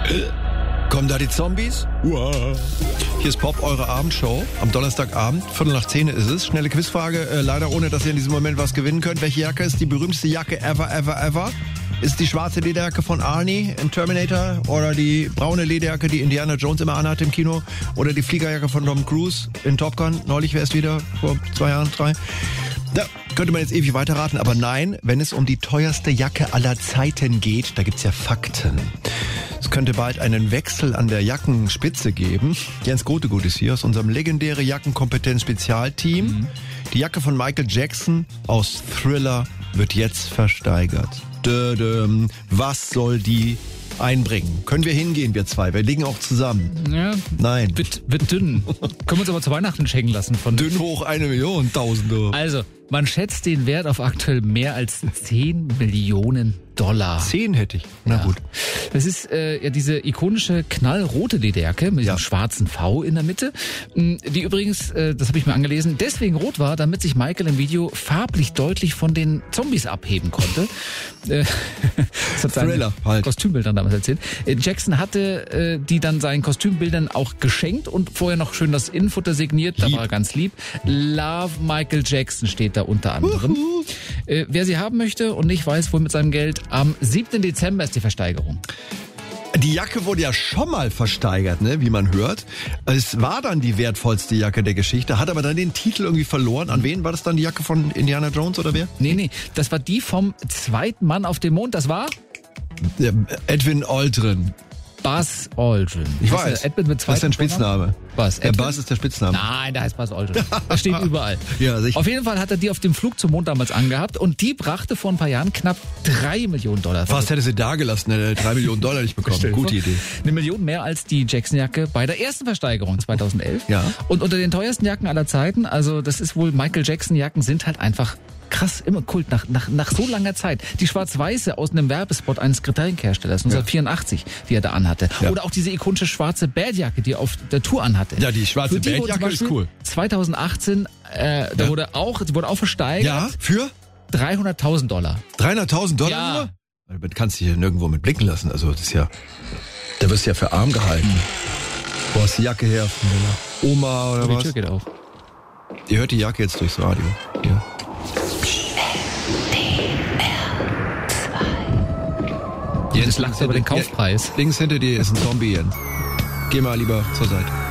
Kommen da die Zombies? Wow. Hier ist Pop, eure Abendshow. Am Donnerstagabend, 9:15 ist es. Schnelle Quizfrage, leider ohne, dass ihr in diesem Moment was gewinnen könnt. Welche Jacke ist die berühmteste Jacke ever? Ist die schwarze Lederjacke von Arnie in Terminator oder die braune Lederjacke, die Indiana Jones immer anhat im Kino oder die Fliegerjacke von Tom Cruise in Top Gun? Neulich wäre es wieder, vor 2 Jahren, 3. Da könnte man jetzt ewig weiterraten, aber nein, wenn es um die teuerste Jacke aller Zeiten geht, da gibt's ja Fakten. Es könnte bald einen Wechsel an der Jackenspitze geben. Jens Grotegut ist hier aus unserem legendären Jackenkompetenz-Spezialteam. Die Jacke von Michael Jackson aus Thriller wird jetzt versteigert. Was soll die einbringen? Können wir hingehen, wir zwei? Wir liegen auch zusammen. Ja, nein. Wird dünn. Können wir uns aber zu Weihnachten schenken lassen. Dünn hoch 1 Million, Tausende. Also, man schätzt den Wert auf aktuell mehr als 10 Millionen $. 10 hätte ich. Na gut. Das ist ja diese ikonische knallrote Lederjacke mit diesem schwarzen V in der Mitte, die übrigens, das habe ich mir angelesen, deswegen rot war, damit sich Michael im Video farblich deutlich von den Zombies abheben konnte. Das hat seine Kostümbildern damals erzählt. Jackson hatte die dann seinen Kostümbildern auch geschenkt und vorher noch schön das Innenfutter signiert. Da war er ganz lieb. Love Michael Jackson steht da unter anderem. Wer sie haben möchte und nicht weiß, wo mit seinem Geld, am 7. Dezember ist die Versteigerung. Die Jacke wurde ja schon mal versteigert, ne, wie man hört. Es war dann die wertvollste Jacke der Geschichte, hat aber dann den Titel irgendwie verloren. An wen war das dann, die Jacke von Indiana Jones oder wer? Nee, das war die vom zweiten Mann auf dem Mond. Das war? Edwin Aldrin. Buzz Aldrin. Ich weiß, das ist ein Spitzname. Buzz. Der Buzz ist der Spitzname. Nein, der heißt Buzz Aldrin. Das steht überall. Ja, sicher. Auf jeden Fall hat er die auf dem Flug zum Mond damals angehabt und die brachte vor ein paar Jahren knapp $3 Millionen. Fast hätte sie da gelassen, $3 Millionen nicht bekommen. Gute Idee. 1 Million mehr als die Jackson-Jacke bei der ersten Versteigerung 2011. Ja. Und unter den teuersten Jacken aller Zeiten, also das ist wohl, Michael Jackson-Jacken sind halt einfach krass, immer Kult, nach so langer Zeit. Die schwarz-weiße aus einem Werbespot eines Getränkeherstellers 1984, die er da anhatte. Ja. Oder auch diese ikonische schwarze Badjacke, die er auf der Tour anhatte. Ja, die schwarze Badjacke ist cool. 2018, da wurde auch versteigert. Ja, für? $300.000. $300.000 ja. Nur? Damit kannst du dich hier nirgendwo mit blicken lassen. Also das ist ja, da wirst du ja für arm gehalten. Wo hast die Jacke her? Von Oma oder was? Die Tür geht auf. Ihr hört die Jacke jetzt durchs Radio. Ja. Das lacht über den Kaufpreis. Links hinter dir ist ein Zombie, Jens. Geh mal lieber zur Seite.